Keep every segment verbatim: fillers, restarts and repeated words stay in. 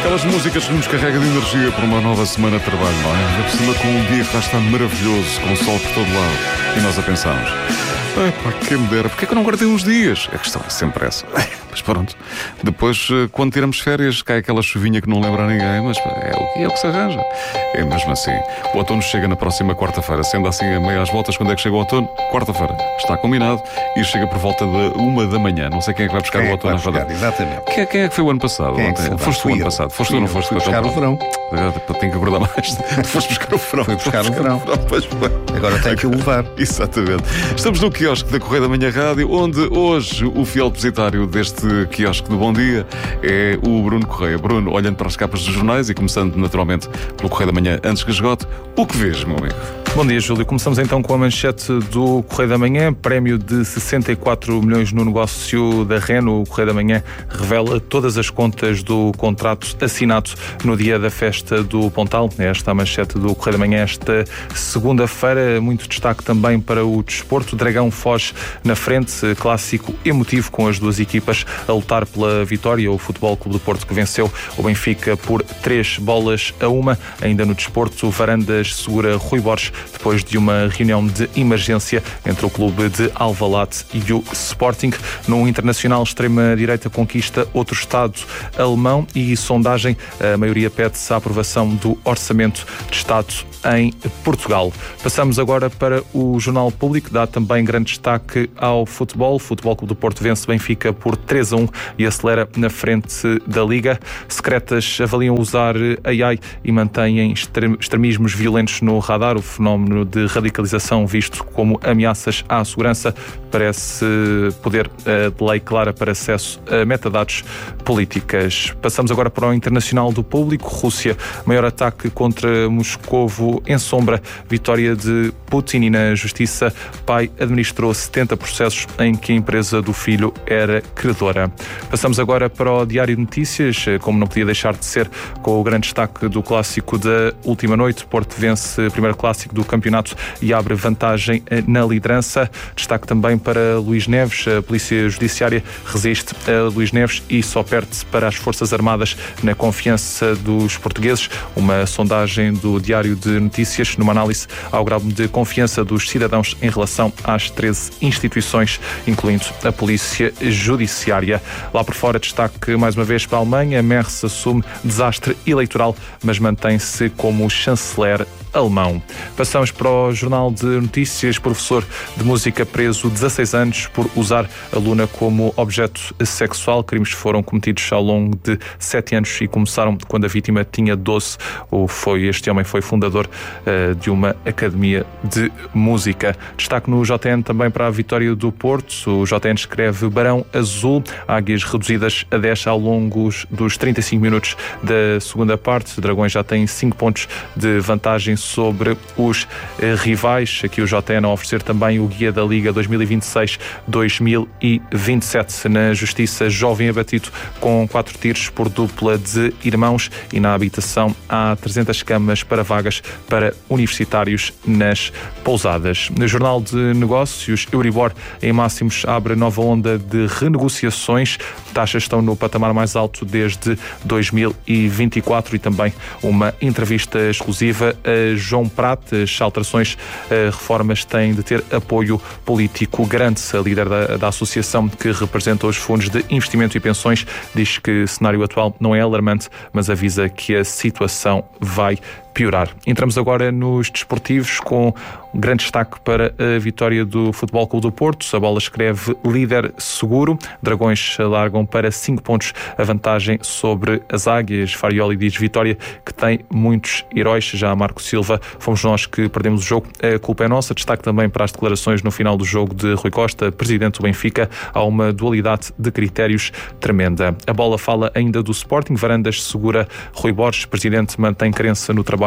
Aquelas músicas que nos carregam de energia para uma nova semana de trabalho, não é? Ainda por cima com um dia que já está maravilhoso, com o sol por todo lado. E nós a pensamos, epá, quem me dera, porque é que eu não guardei uns dias? A questão é sempre essa. Mas pronto, depois, quando tiramos férias, cai aquela chuvinha que não lembra a ninguém, mas é o que, é o que se arranja. É mesmo assim. O outono chega na próxima quarta-feira, sendo assim a meio às voltas. Quando é que chega o outono? Quarta-feira. Está combinado e chega por volta de uma da manhã. Não sei quem é que vai buscar quem o outono é que vai buscar, exatamente. Quem é, quem é que foi o ano passado? Quem é que Ontem? Foste o ano passado? Foste tu ou não foste? Fui buscar o verão. Tenho que acordar mais. Foste buscar o verão. Fui buscar o verão. Pois bem. Agora tenho que o levar. Exatamente. Estamos no quiosque da Correio da Manhã Rádio, onde hoje o fiel depositário deste quiosque de Bom Dia é o Bruno Correia. Bruno, olhando para as capas dos jornais e começando naturalmente pelo Correio da Manhã, antes que esgote, o que vês, meu amigo? Bom dia, Júlio. Começamos então com a manchete do Correio da Manhã. Prémio de sessenta e quatro milhões no negócio da Renault. O Correio da Manhã revela todas as contas do contrato assinado no dia da festa do Pontal. Esta é a manchete do Correio da Manhã esta segunda-feira. Muito destaque também para o desporto. O Dragão foge na frente. Clássico emotivo com as duas equipas a lutar pela vitória. O Futebol Clube do Porto que venceu o Benfica por três bolas a uma. Ainda no desporto, o Varandas segura Rui Borges depois de uma reunião de emergência entre o clube de Alvalade e o Sporting. No internacional, extrema-direita conquista outro Estado alemão e sondagem. A maioria pede-se a aprovação do Orçamento de Estado em Portugal. Passamos agora para o Jornal Público, dá também grande destaque ao futebol. O Futebol Clube do Porto vence Benfica por três a um e acelera na frente da Liga. Secretas avaliam usar A I e mantêm extremismos violentos no radar. O fenómeno de radicalização visto como ameaças à segurança parece poder a lei clara para acesso a metadados políticas. Passamos agora para o Internacional do Público. Rússia, maior ataque contra Moscovo em sombra, vitória de Putin e na justiça. Pai administrou setenta processos em que a empresa do filho era credora. Passamos agora para o Diário de Notícias, como não podia deixar de ser, com o grande destaque do clássico da última noite. Porto vence o primeiro clássico do campeonato e abre vantagem na liderança. Destaque também para Luís Neves. A Polícia Judiciária resiste a Luís Neves e só perde para as Forças Armadas na confiança dos portugueses. Uma sondagem do Diário de Notícias, numa análise ao grau de confiança dos cidadãos em relação às treze instituições, incluindo a Polícia Judiciária. Lá por fora, destaque mais uma vez para a Alemanha. Merz assume desastre eleitoral, mas mantém-se como chanceler alemão. Passamos para o Jornal de Notícias. Professor de música preso dezasseis anos por usar aluna como objeto sexual. Crimes foram cometidos ao longo de sete anos e começaram quando a vítima tinha doze. Ou foi, este homem foi fundador uh, de uma academia de música. Destaque no J N também para a vitória do Porto. O J N escreve Barão Azul. Águias reduzidas a dez ao longo dos trinta e cinco minutos da segunda parte. Dragões já têm cinco pontos de vantagem sobre os eh, rivais. Aqui o J N a oferecer também o guia da Liga dois mil e vinte e seis dois mil e vinte e sete. Na Justiça, jovem abatido com quatro tiros por dupla de irmãos e na habitação há trezentas camas para vagas para universitários nas pousadas. No Jornal de Negócios, Euribor em máximos abre nova onda de renegociações. Taxas estão no patamar mais alto desde dois mil e vinte e quatro e também uma entrevista exclusiva a João Prata. As alterações, reformas têm de ter apoio político. Garante-se a líder da, da associação que representa os fundos de investimento e pensões. Diz que o cenário atual não é alarmante, mas avisa que a situação vai piorar. Entramos agora nos desportivos com um grande destaque para a vitória do Futebol Clube do Porto. A bola escreve líder seguro. Dragões largam para cinco pontos a vantagem sobre as Águias. Farioli diz vitória que tem muitos heróis. Já Marco Silva, fomos nós que perdemos o jogo. A culpa é nossa. Destaque também para as declarações no final do jogo de Rui Costa, presidente do Benfica. Há uma dualidade de critérios tremenda. A bola fala ainda do Sporting. Varandas segura Rui Borges. Presidente mantém crença no trabalho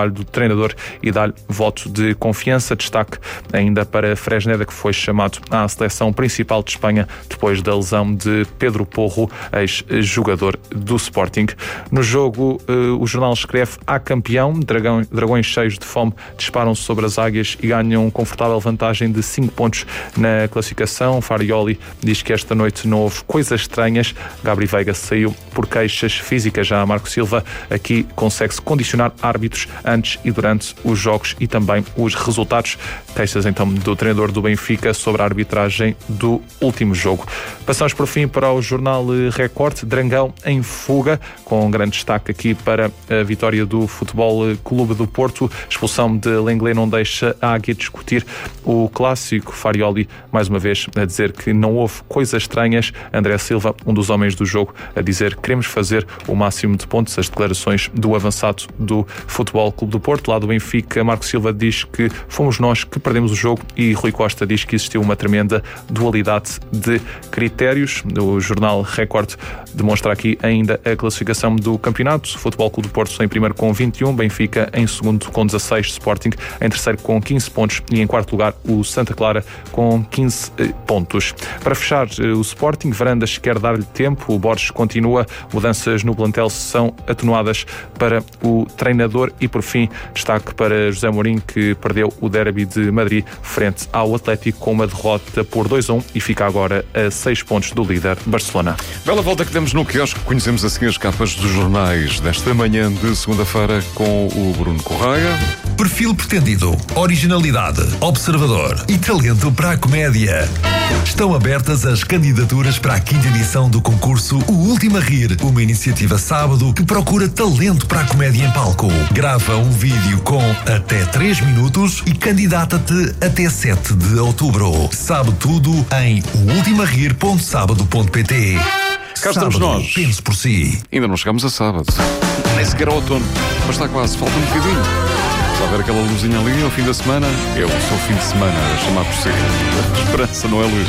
trabalho do treinador e dar-lhe voto de confiança. Destaque ainda para Fresneda, que foi chamado à seleção principal de Espanha depois da lesão de Pedro Porro, ex-jogador do Sporting. No jogo, o jornal escreve: há campeão, dragão, dragões cheios de fome disparam sobre as águias e ganham confortável vantagem de cinco pontos na classificação. Farioli diz que esta noite não houve coisas estranhas. Gabri Veiga saiu por queixas físicas. Já Marco Silva aqui consegue-se condicionar árbitros antes e durante os jogos e também os resultados. Queixas então do treinador do Benfica sobre a arbitragem do último jogo. Passamos por fim para o jornal Record. Dragão em fuga, com um grande destaque aqui para a vitória do Futebol Clube do Porto. Expulsão de Lenglet não deixa a Águia discutir o clássico. Farioli, mais uma vez, a dizer que não houve coisas estranhas. André Silva, um dos homens do jogo, a dizer que queremos fazer o máximo de pontos. As declarações do avançado do Futebol Clube do Porto. Lá do Benfica, Marco Silva diz que fomos nós que perdemos o jogo e Rui Costa diz que existiu uma tremenda dualidade de critérios. O jornal Record demonstra aqui ainda a classificação do campeonato. Futebol Clube do Porto em primeiro com vinte e um, Benfica em segundo com dezasseis, Sporting em terceiro com quinze pontos e em quarto lugar o Santa Clara com quinze pontos. Para fechar, o Sporting, Varandas quer dar-lhe tempo, o Borges continua, mudanças no plantel são atenuadas para o treinador e por fim destaque para José Mourinho, que perdeu o derby de Madrid frente ao Atlético com uma derrota por dois a um e fica agora a seis pontos do líder Barcelona. Bela volta que demos no quiosque. Conhecemos assim as capas dos jornais desta manhã de segunda-feira com o Bruno Correia. Perfil pretendido, originalidade, observador e talento para a comédia. Estão abertas as candidaturas para a quinta edição do concurso O Último a Rir, uma iniciativa sábado que procura talento para a comédia em palco. Grava um vídeo com até três minutos e candidata-te até sete de outubro. Sabe tudo em o ultima rir ponto sábado ponto pt. Cá estamos nós. Pense por si. Ainda não chegamos a sábado. Nem sequer ao outono. Mas está quase, falta um bocadinho. Está a ver aquela luzinha ali ao fim da semana? Eu sou o fim de semana a chamar por si. A esperança não é luz.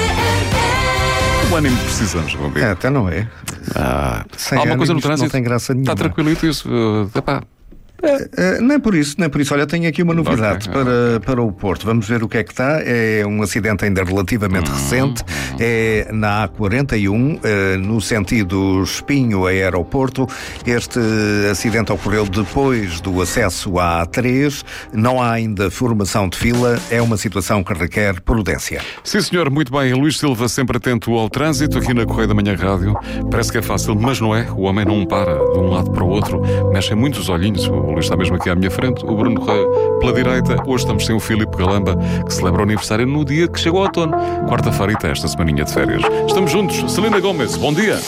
Um ânimo que precisamos, vamos ver. É, até não é. Ah, Sem há uma coisa no ânimos trânsito. não tem graça nenhuma. Está tranquilito isso? Uh, epá. Uh, nem por isso, nem por isso. Olha, tenho aqui uma novidade okay. para, para o Porto. Vamos ver o que é que está. É um acidente ainda relativamente uhum. recente. É na A quarenta e um, uh, no sentido Espinho a aeroporto. Este acidente ocorreu depois do acesso à A três. Não há ainda formação de fila. É uma situação que requer prudência. Sim, senhor, muito bem. Luís Silva, sempre atento ao trânsito aqui na Correia da Manhã Rádio. Parece que é fácil, mas não é. O homem não para de um lado para o outro. Mexem muito os olhinhos. O Luís está mesmo aqui à minha frente. O Bruno Correia pela direita. Hoje estamos sem o Filipe Galamba, que celebra o aniversário no dia que chegou ao outono. Quarta-feira e esta semaninha de férias. Estamos juntos. Celina Gomes, bom dia.